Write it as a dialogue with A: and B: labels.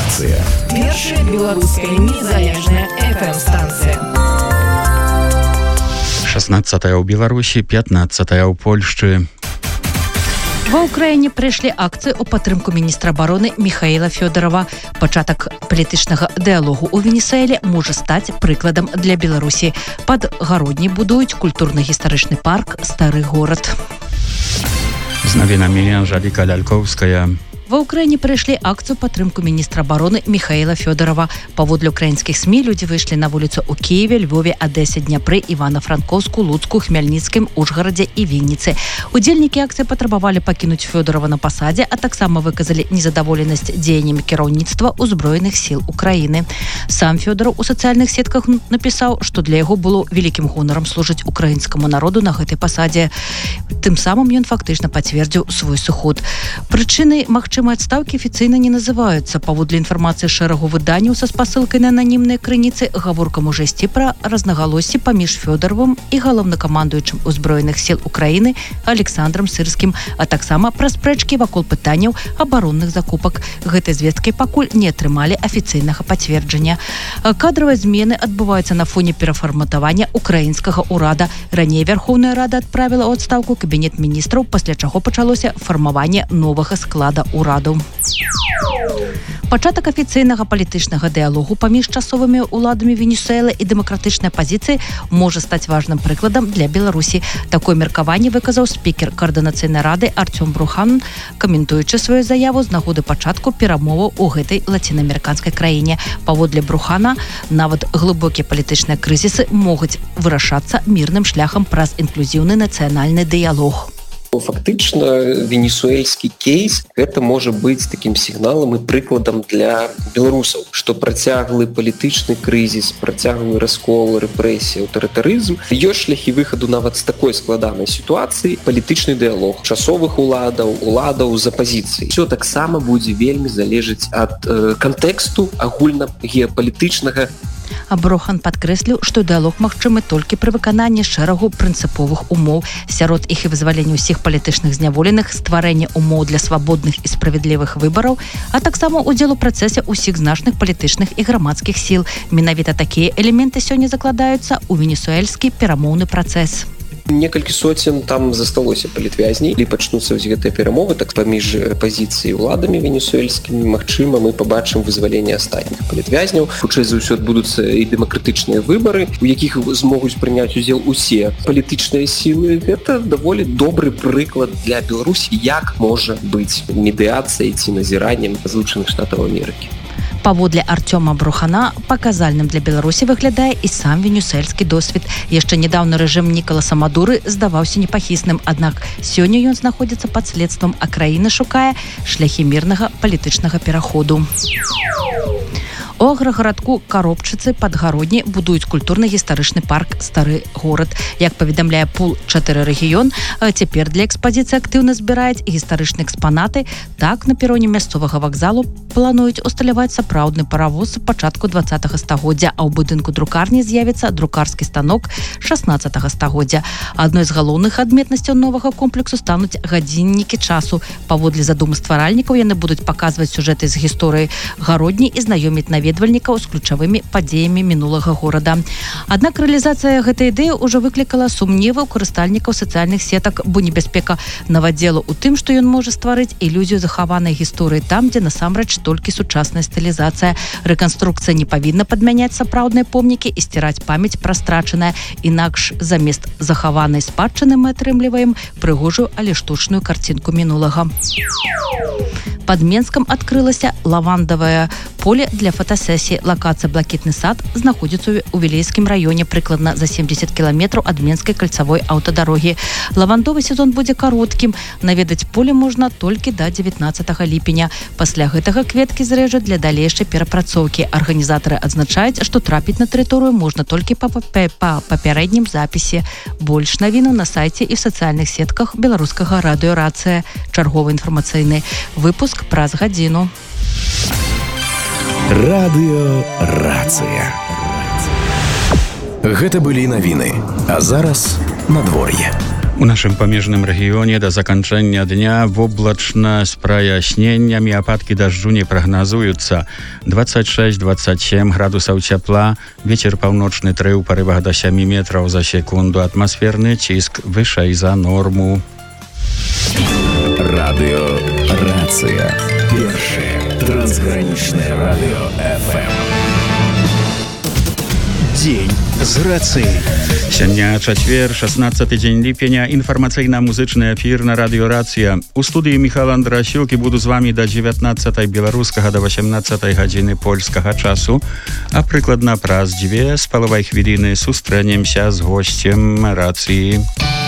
A: Радыёрацыя.
B: Першая беларуская незалежная FM-станцыя.
C: 16 ў Беларусі, 15 ў Польшчы.
D: Ва ўкраіне прыйшлі акцыі ў падтрымку міністра абароны Міхаіла Фёдорова. Пачатак палітычнага дыялогу ў Венесуэле можа стаць прыкладам для Беларусі. Пад Гародні будуюць культурна-гістарычны парк «Стары горад».
C: З навінамі Анжэліка Лялькоўская.
D: Ва ўкраіне прыйшлі акцыю падтрымку міністра абароны Міхаіла Фёдорова. Паводле украінскіх СМІ людзі выйшлі на вуліцу ў Кіеве, Львове, Адэсе, Дняпры, Івана-Франкоўску, Луцку, Хмельніцкім, Ужгарадзе і Вінніцы. Удзельнікі акцыі патрабавалі пакінуць Фёдорова на пасадзе, а таксама выказалі незадаволенасць дзеяннямі кіраўніцтва ўзброеных сіл Украіны. Сам Фёдоров у сацыяльных сетках напісаў, што для яго было вялікім гонарам служыць украінскаму народу на гэтай пасадзе. Тым самым ён фактычна пацвердзіў свой сыход. Прычынай магчымай адстаўкі афіцыйна не называюцца. Паводле інфармацыі шэрагу выданняў са спасылкай на ананімныя крыніцы, гаворка можа ісці пра рознагалоссі паміж Фёдоровым і галоўнакамандуючым узброеных сіл Украіны Александром Сырскім, а таксама пра спрэчкі вакол пытанняў абаронных закупак. Гэтай звесткай пакуль не атрымалі афіцыйнага пацверджання. Кадравыя змены адбываюцца на фоне перафарматавання украінскага ўрада. Раней Вярхоўная Рада адправіла ў адстаўку кабінет міністраў, пасля чаго пачалося фармаванне новага склада ўраду. Пачатак афіцыйнага палітычнага дыялогу паміж часовымі ўладамі Венесуэлы і дэмакратычнай апазіцыі можа стаць важным прыкладам для Беларусі. Такое меркаванне выказаў спікер Каардынацыйнай рады Артём Брухан, каментуючы сваю заяву з нагоды пачатку перамоваў у гэтай лацінаамерыканскай краіне. Паводле Брухана, нават глыбокія палітычныя крызісы могуць вырашацца мірным шляхам праз інклюзіўны нацыянальны дыялог.
E: Фактычна венесуэльскі кейс гэта можа быць такім сігналам і прыкладам для беларусаў, што працяглы палітычны крызіс, працяглы раскол, рэпрэсія, аўтарытарызм, ёсць шляхі выхаду нават з такой складанай сітуацыі, палітычны дыялог часовых уладаў з апазіцыяй. Усё таксама будзе вельмі залежыць ад кантэксту агульна геапалітычнага.
D: Брухан падкрэсліў, што дыялог магчымы толькі пры выкананні шэрагу прынцыповых умоў. Сярод іх і вызвалення ўсіх палітычных зняволеных, стварэнне умоў для свабодных і справядлівых выбараў, а таксама ўдзел у працэсе ўсіх значных палітычных і грамадскіх сіл. Менавіта такія элементы сёння закладаюцца ў венесуэльскі перамоўны працэс.
E: Некалькі соцен там засталося палітвязней, і пачнуцца вось гэтыя перамовы, так паміж пазіцыяй уладамі венесуэльскімі, магчыма, мы пабачым вызваленне астатніх палітвязняў. Хутчэй за ўсё адбудуцца і дэмакратычныя выбары, у якіх змогуць прыняць удзел усе палітычныя сілы. Гэта даволі добры прыклад для Беларусі, як можа быць медыяцыяй ці назіраннем Злучаных Штатаў Амерыкі.
D: Паводле Артёма Брухана, паказальным для Беларусі выглядае і сам венесуэльскі досвед. Яшчэ нядаўна рэжым Нікаласа Мадуры здаваўся непахісным, аднак сёння ён знаходзіцца пад следствам, а краіна шукае шляхі мірнага палітычнага пераходу. У аграгарадку Каробчыцы пад Гародні будуюць культурна-гістарычны парк «Стары горад». Як паведамляе Пул 4 рэгіён, цяпер для экспазіцыі актыўна збіраюць гістарычныя экспанаты. Так, на пероне мясцовага вакзалу плануюць усталяваць сапраўдны паравоз пачатку 20-го стагоддзя, а ў будынку друкарні з'явіцца друкарскі станок 16-го стагоддзя. Адной з галоўных адметнасцяў новага комплексу стануць гадзіннікі часу. Паводле задумы стваральнікаў, яны будуць паказваць сюжэты з гісторыі Гародні і знаёміць наведвальнікаў з ключавымі падзеямі мінулага горада. Аднак рэалізацыя гэтай ідэі ўжо выклікала сумневы ў карыстальнікаў сацыяльных сетак, бо небяспека навадзела ў тым, што ён можа стварыць ілюзію захаванай гісторыі там, дзе насамрэч толькі сучасная стылізацыя. Рэканструкцыя не павінна падмяняць сапраўдныя помнікі і сціраць памяць пра страчанае. Інакш замест захаванай спадчыны мы атрымліваем прыгожую, але штучную карцінку мінулага. Пад Менскам адкрылася лавандавае поле для фотасесіі. Лакацыя «Блакітны сад» знаходзіцца ў Вілейскім раёне, прыкладна за 70 кіламетраў ад Менскай кальцавой аўтадарогі. Лавандовы сезон будзе кароткім. Наведаць поле можна толькі да 19 ліпеня. Пасля гэтага кветкі зрэжуць для далейшай перапрацоўкі. Арганізатары адзначаюць, што трапіць на тэрыторыю можна толькі па папярэднім запісе. Больш навінаў на сайце і в сацыяльных сетках беларускага радыёрацыя. Чарговы інфармацыйны выпуск праз гадзіну.
A: Радыёрацыя. Гэта былі навіны, а зараз надвор'е.
C: У нашым памежным рэгіёне да заканчэння дня воблачна з праясненнямі, ападкі дажджу не прагназуюцца. 26-27 градусаў цяпла, вецер паўночны 3 ў парывах да 7 метраў за секунду, атмасферны ціск вышэй за норму.
A: Радыёрацыя. Першае трансгранічнае радыё FM. Дзень з рацыяй.
C: Сёння чацвер, 16 дзень ліпеня, інфармацыйна-музычны эфір на радыёрацыя. У студыі Міхал Андрасюк і буду з вамі да 19 беларускага да 18 гадзіны польскага часу, а прыкладна праз 2,5 хвіліны сустрэнемся з госцем рацыі.